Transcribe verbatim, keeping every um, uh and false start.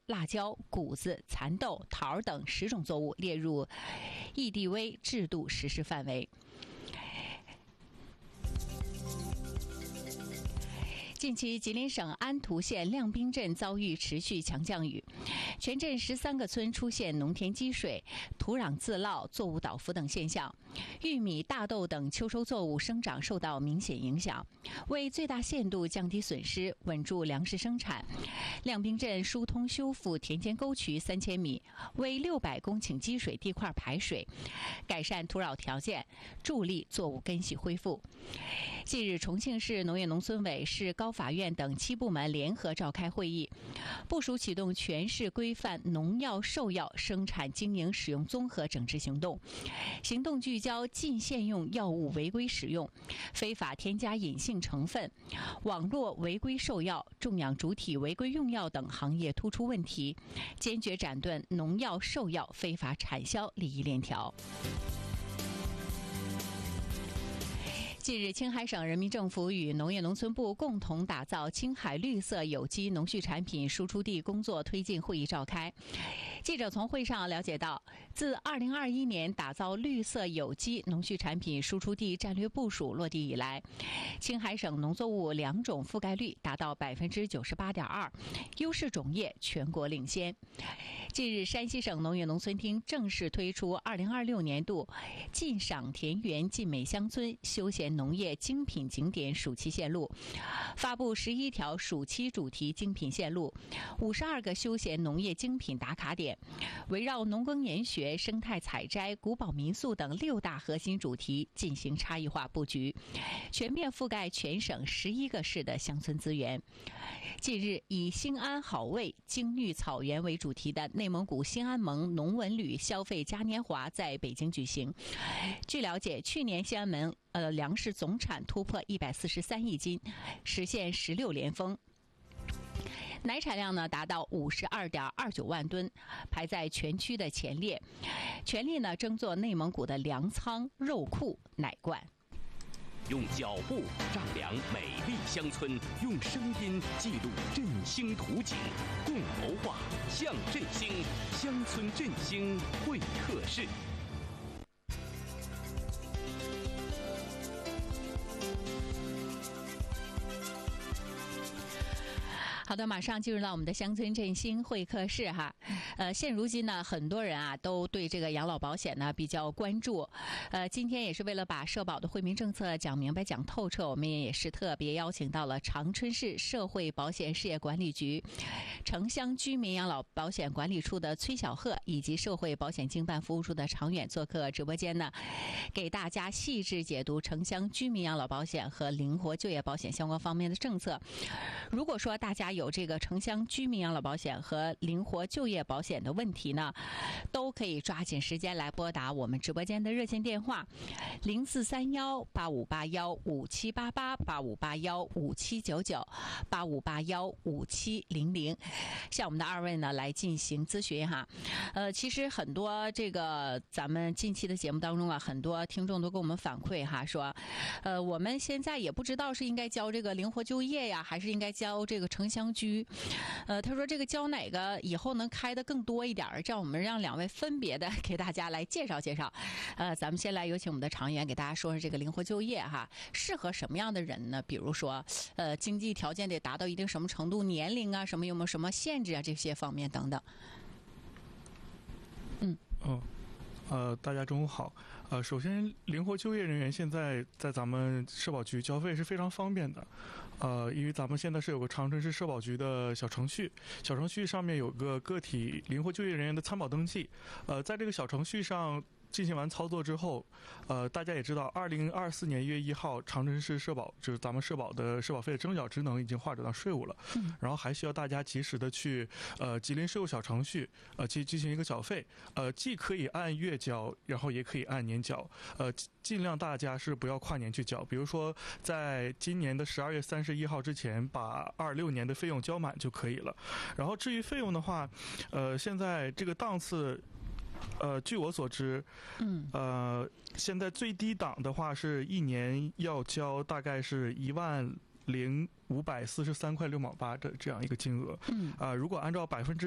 辣椒、谷子、蚕豆、桃等十种作物列入 E D V 制度实施范围。近期，吉林省安图县亮滨镇遭遇持续强降雨，全镇十三个村出现农田积水、土壤自涝、作物倒伏等现象，玉米、大豆等秋收作物生长受到明显影响。为最大限度降低损失，稳住粮食生产，亮滨镇疏通修复田间沟渠三千米，为六百公顷积水地块排水，改善土壤条件，助力作物根系恢复。近日，重庆市农业农村委、市高法院等七部门联合召开会议，部署启动全市规范农药、兽药生产经营使用综合整治行动，行动聚焦禁限用药物违规使用、非法添加隐性成分、网络违规售药、种养主体违规用药等行业突出问题，坚决斩断农药、兽药非法产销利益链条。近日，青海省人民政府与农业农村部共同打造青海绿色有机农畜产品输出地工作推进会议召开。记者从会上了解到，自二零二一年打造绿色有机农畜产品输出地战略部署落地以来，青海省农作物两种覆盖率达到百分之九十八点二，优势种业全国领先。近日，山西省农业农村厅正式推出二零二六年度晋赏田园晋美乡村休闲农业精品景点暑期线路，发布十一条暑期主题精品线路，五十二个休闲农业精品打卡点，围绕农耕研学、生态采摘、古堡民宿等六大核心主题进行差异化布局，全面覆盖全省十一个市的乡村资源。近日，以兴安好味、京绿草原为主题的内蒙古兴安盟农文旅消费嘉年华在北京举行。据了解，去年兴安盟呃粮食总产突破一百四十三亿斤，实现十六连丰。奶产量呢达到五十二点二九万吨，排在全区的前列，全力呢争做内蒙古的粮仓、肉库、奶罐。 用脚步丈量美丽乡村，用声音记录振兴图景，共谋划向振兴乡村振兴会客室。 好的，马上进入到我们的乡村振兴会客室哈。呃，现如今呢，很多人啊都对这个养老保险呢比较关注。呃，今天也是为了把社保的惠民政策讲明白、讲透彻，我们也是特别邀请到了长春市社会保险事业管理局城乡居民养老保险管理处的崔小鹤以及社会保险经办服务处的常远做客直播间呢，给大家细致解读城乡居民养老保险和灵活就业保险相关方面的政策。如果说大家有有这个城乡居民养老保险和灵活就业保险的问题呢，都可以抓紧时间来拨打我们直播间的热线电话零四三幺八五八幺五七八八八五八幺五七九九八五八幺五七零零，向我们的二位呢来进行咨询哈。呃，其实很多这个咱们近期的节目当中啊，很多听众都跟我们反馈哈，说，呃，我们现在也不知道是应该教这个灵活就业呀，还是应该教这个城乡居。呃，他说这个教哪个以后能开的更多一点，这样我们让两位分别的给大家来介绍介绍。呃，咱们先来有请我们的常员给大家说说这个灵活就业哈，适合什么样的人呢？比如说，呃，经济条件得达到一定什么程度，年龄啊，什么有没有什么限制啊，这些方面等等。嗯。 哦。呃，大家中午好。呃，首先，灵活就业人员现在在咱们社保局交费是非常方便的。呃，因为咱们现在是有个长春市社保局的小程序，小程序上面有个个体灵活就业人员的参保登记。呃，在这个小程序上进行完操作之后，呃，大家也知道，二零二四年一月一号，长春市社保就是咱们社保的社保费的征缴职能已经划转到税务了，嗯，然后还需要大家及时的去呃吉林税务小程序呃去进行一个缴费，呃，既可以按月缴，然后也可以按年缴，呃。尽量大家是不要跨年去缴，比如说在今年的十二月三十一号之前把二六年的费用交满就可以了。然后至于费用的话，呃，现在这个档次，呃，据我所知，嗯，呃，现在最低档的话是一年要交大概是一万零五百四十三块六毛八的这样一个金额，嗯，啊、呃，如果按照百分之